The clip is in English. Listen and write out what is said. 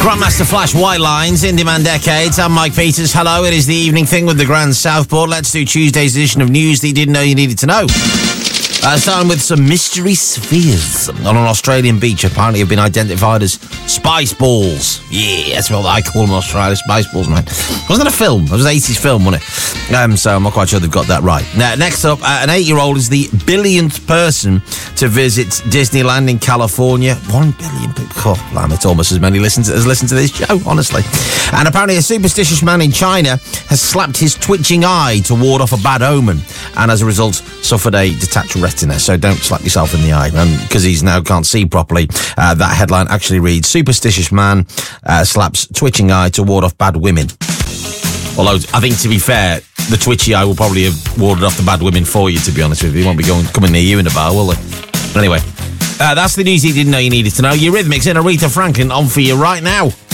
Grandmaster Flash White Lines, In Demand Decades. I'm Mike Peters. Hello, it is the evening thing with the Grand Southport. Let's do Tuesday's edition of news that you didn't know you needed to know. Starting with some mystery spheres on an Australian beach apparently have been identified as spice balls. Yeah, that's what I call them in Australia, spice balls, man. Wasn't it a film? It was an 80s film, wasn't it? So I'm not quite sure they've got that right. Now, next up, an 8-year-old is the billionth person to visit Disneyland in California. 1 billion people. Oh, man, it's almost as many as listen to this show, honestly. And apparently a superstitious man in China has slapped his twitching eye to ward off a bad omen, and as a result suffered a detached retina. So don't slap yourself in the eye, because he's now can't see properly. That headline actually reads, Superstitious man slaps twitching eye to ward off bad women. Although, I think, to be fair, the twitchy eye will probably have warded off the bad women for you, to be honest with you. They won't be coming near you in the bar, will they? Anyway, that's the news you didn't know you needed to know. Eurythmics and Aretha Franklin on for you right now.